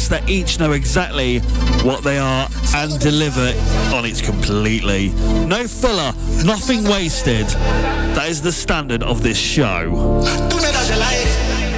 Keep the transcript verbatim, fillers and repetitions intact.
that each know exactly what they are and deliver on it completely. No filler, nothing wasted. That is the standard of this show. Tú me das el aire.